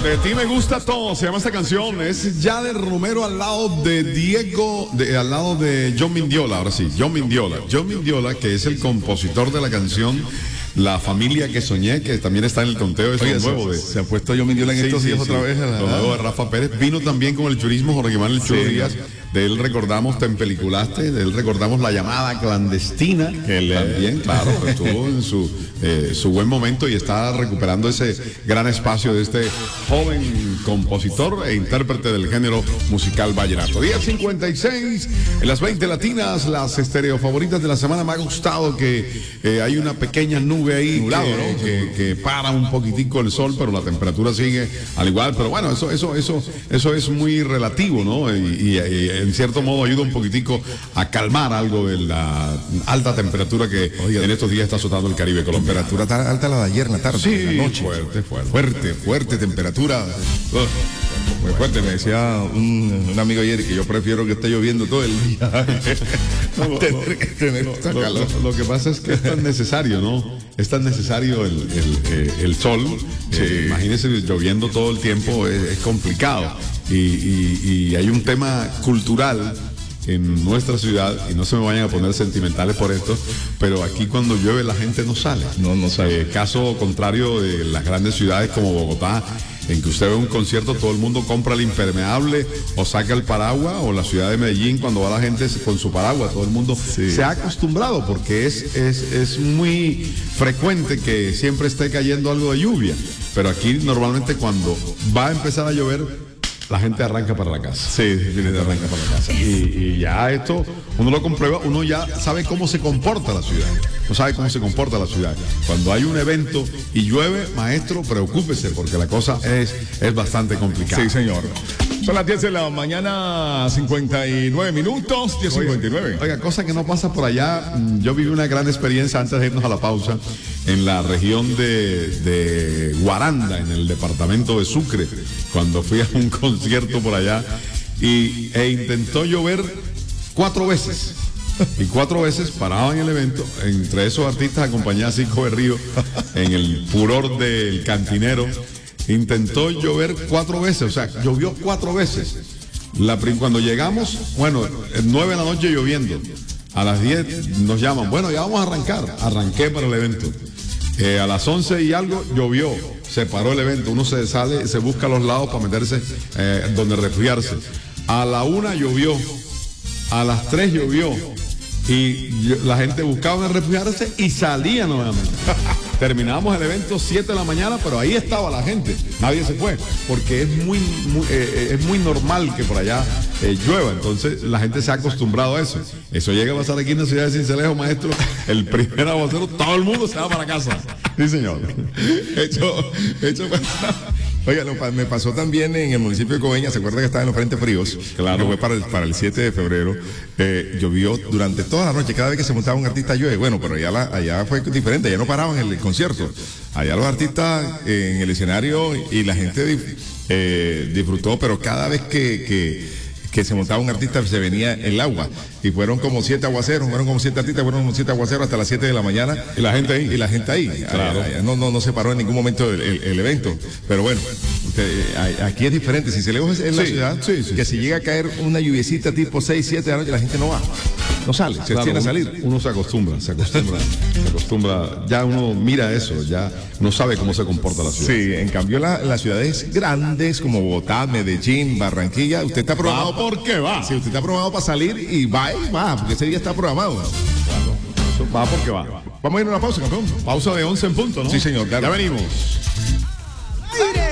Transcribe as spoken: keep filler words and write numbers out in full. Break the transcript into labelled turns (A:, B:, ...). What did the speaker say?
A: De ti me gusta todo, se llama esta canción. Es Yader Romero al lado de Diego, de, al lado de John Mindiola. Ahora sí, John Mindiola. John Mindiola, que es el compositor de la canción La Familia que Soñé, que también está en el conteo de
B: Oye,
A: nuevo.
B: Se,
A: De,
B: se ha puesto John Mindiola en
A: sí,
B: estos
A: sí,
B: días
A: sí.
B: otra vez.
A: Lo nuevo de Rafa Pérez. Vino también con el churismo Jorge Manuel Chulo
B: Sí.
A: Díaz. De él recordamos Te Empeliculaste, de él recordamos La Llamada Clandestina, que él, también, claro, estuvo en su, eh, su buen momento y está recuperando ese gran espacio de este joven compositor e intérprete del género musical vallenato. diez cincuenta y seis, en las veinte latinas, las estereo favoritas de la semana. Me ha gustado que eh, hay una pequeña nube ahí,
B: Nublado,
A: que,
B: ¿no?
A: que, que para un poquitico el sol, pero la temperatura sigue al igual. Pero bueno, eso, eso, eso, eso es muy relativo, ¿no? Y, y, y en cierto modo ayuda un poquitico a calmar algo de la alta temperatura que Oye, en estos días está azotando el Caribe colombiano.
B: Temperatura tan alta la de ayer en la tarde,
A: Sí,
B: en la noche.
A: fuerte, fuerte.
B: Fuerte, fuerte temperatura. Uh, muy fuerte. Me decía un, un amigo ayer que yo prefiero que esté lloviendo todo el día.
A: No,
B: tener que tener esta
A: lo,
B: calor.
A: lo, lo que pasa es que es tan necesario, ¿no? Es tan necesario el, el, eh, el sol.
B: Sí.
A: Eh, imagínense lloviendo todo el tiempo, es, es complicado. Y, y, y hay un tema cultural en nuestra ciudad, y no se me vayan a poner sentimentales por esto, pero aquí cuando llueve la gente no sale.
B: No, no sale.
A: Eh, caso contrario de las grandes ciudades como Bogotá, en que usted ve un concierto, todo el mundo compra el impermeable o saca el paraguas, o la ciudad de Medellín, cuando va la gente con su paraguas, todo el mundo sí. se ha acostumbrado, porque es, es, es muy frecuente que siempre esté cayendo algo de lluvia, pero aquí normalmente cuando va a empezar a llover, la gente arranca para la casa.
B: Sí, sí,
A: arranca para la casa. Y, y ya esto, uno lo comprueba, uno ya sabe cómo se comporta la ciudad. No sabe cómo se comporta la ciudad. Cuando hay un evento y llueve, maestro, preocúpese, porque la cosa es, es bastante complicada.
B: Sí, señor. Son las diez de la mañana, cincuenta y nueve minutos, diez cincuenta y nueve.
A: Oiga, oiga, cosa que no pasa por allá. Yo viví una gran experiencia antes de irnos a la pausa en la región de, de Guaranda, en el departamento de Sucre, cuando fui a un concierto por allá y, e intentó llover cuatro veces. Y cuatro veces paraba en el evento. Entre esos artistas acompañé a Cico Berrío en el furor del cantinero. Intentó llover cuatro veces, o sea, llovió cuatro veces. La, cuando llegamos, bueno, nueve de la noche lloviendo. A las diez nos llaman, bueno, ya vamos a arrancar. Arranqué para el evento. Eh, a las once y algo llovió, se paró el evento. Uno se sale, se busca los lados para meterse eh, donde refugiarse. A la una llovió, a las tres llovió. Y la gente buscaba donde refugiarse y salía nuevamente. Terminamos el evento siete de la mañana, pero ahí estaba la gente, nadie se fue, porque es muy, muy eh, es muy normal que por allá eh, llueva, entonces la gente se ha acostumbrado a eso. Eso llega a pasar aquí en la ciudad de Sincelejo, maestro, el primer aguacero, todo el mundo se va para casa. Sí, señor.
B: Hecho, hecho, oiga, me pasó también en el municipio de Coveñas. ¿Se acuerda que estaba en los frentes fríos?
A: Claro.
B: Que fue para el, para el siete de febrero. Eh, llovió durante toda la noche. Cada vez que se montaba un artista llueve. Bueno, pero allá, la, allá fue diferente. Allá no paraban el, el concierto. Allá los artistas eh, en el escenario y la gente eh, disfrutó, pero cada vez que... que que se montaba un artista se venía el agua y fueron como siete aguaceros, fueron como siete artistas, fueron como siete aguaceros hasta las siete de la mañana
A: y la gente ahí
B: y la gente ahí,
A: claro.
B: Allá, allá, no, no, no se paró en ningún momento el, el, el evento, pero bueno, usted, aquí es diferente, si se le es en la
A: sí,
B: ciudad,
A: sí, sí,
B: que
A: sí.
B: si llega a caer una lluviecita tipo seis, siete de la noche, la gente no va, no sale, se
A: claro,
B: tiene a
A: uno,
B: salir.
A: Uno se acostumbra, se acostumbra, se acostumbra, ya uno mira eso, ya no sabe cómo se comporta la ciudad.
B: Sí, en cambio la, las ciudades grandes como Bogotá, Medellín, Barranquilla, usted está programado.
A: ¿Va por qué va?
B: Sí, usted está programado para salir y va y va, porque ese día está programado.
A: Claro, eso va porque va.
B: Vamos a ir a una pausa, campeón.
A: Pausa de once en punto, ¿no?
B: Sí, señor, claro.
A: Ya venimos.